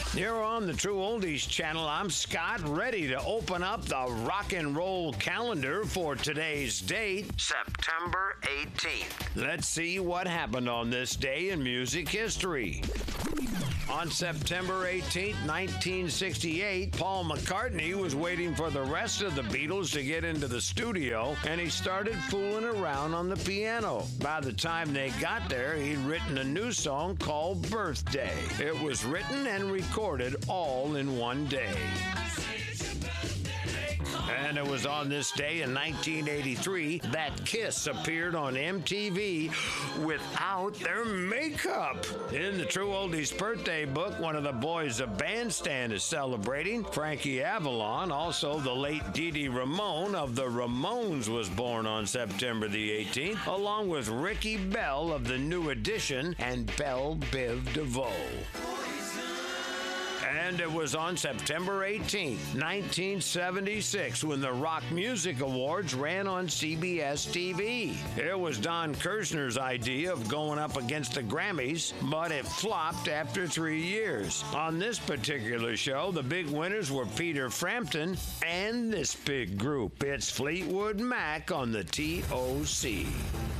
Here on the True Oldies channel, I'm Scott, ready to open up the rock and roll calendar for today's date, September 18th. Let's see what happened on this day in music history. On September 18, 1968, Paul McCartney was waiting for the rest of the Beatles to get into the studio, and he started fooling around on the piano. By the time they got there, he'd written a new song called Birthday. It was written and recorded all in one day. And it was on this day in 1983 that Kiss appeared on MTV without their makeup. In the True Oldies birthday book, one of the boys of Bandstand is celebrating. Frankie Avalon, also the late Dee Dee Ramone of the Ramones, was born on September the 18th, along with Ricky Bell of the New Edition and Belle Biv DeVoe. And it was on September 18, 1976, when the Rock Music Awards ran on CBS TV. It was Don Kirshner's idea of going up against the Grammys, but it flopped after 3 years. On this particular show, the big winners were Peter Frampton and this big group. It's Fleetwood Mac on the TOC.